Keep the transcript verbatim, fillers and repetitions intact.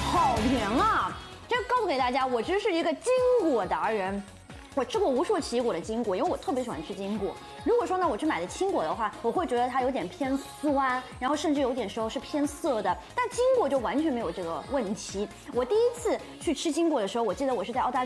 好甜啊！这告诉给大家，我其实是一个坚果达人。我吃过无数奇异果的坚果，因为我特别喜欢吃坚果。如果说呢，我去买的青果的话，我会觉得它有点偏酸，然后甚至有点时候是偏涩的。但坚果就完全没有这个问题。我第一次去吃坚果的时候，我记得我是在澳大利亚。